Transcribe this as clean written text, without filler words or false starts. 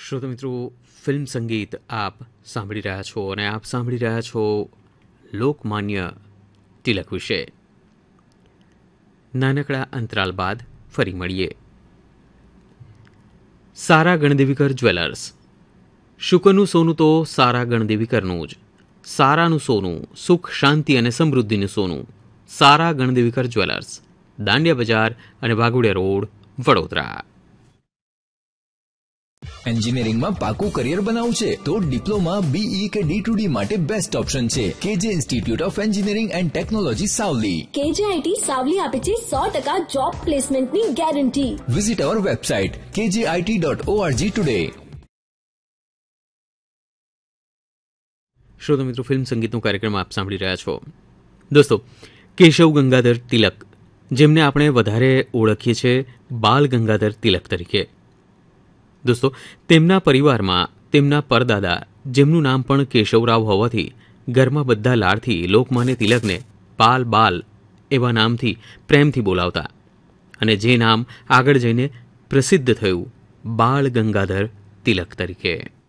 શ્રોતા મિત્રો, ફિલ્મ સંગીત આપ સાંભળી રહ્યા છો અને આપ સાંભળી રહ્યા છો લોકમાન્ય તિલક વિશે. નાનકડા અંતરાલ બાદ ફરી મળીએ. સારા ગણદેવીકર જ્વેલર્સ. શુકરનું સોનું તો સારા ગણદેવીકરનું જ. સારાનું સોનું, સુખ, શાંતિ અને સમૃદ્ધિનું સોનું. સારા ગણદેવીકર જ્વેલર્સ, દાંડિયા બજાર અને વાઘોડિયા રોડ, વડોદરા. એન્જિનિયરિંગમાં પાકું કરિયર બનાવવું છે તો ડિપ્લોમા, બીઈ કે D2D માટે બેસ્ટ ઓપ્શન છે કેજે institute of engineering and technology Savli. KJIT Savli આપે છે 100% જોબ પ્લેસમેન્ટની ગેરંટી. વિઝિટ અવર વેબસાઇટ kjit.org ટુડે. શ્રોતા મિત્રો, ફિલ્મ સંગીતનો કાર્યક્રમ આપ સાંભળી રહ્યા છો. દોસ્તો, કેશવ ગંગાધર તિલક, જેમને આપણે વધારે ઓળખીએ છીએ બાલ ગંગાધર તિલક તરીકે. દોસ્તો, તેમના પરિવારમાં તેમના પરદાદા, જેમનું નામ પણ કેશવરાવ હોવાથી ઘરમાં બધા લાડથી લોકમાન્ય તિલકને બાલ બાલ એવા નામથી પ્રેમથી બોલાવતા, અને જે નામ આગળ જઈને પ્રસિદ્ધ થયું બાળ ગંગાધર તિલક તરીકે.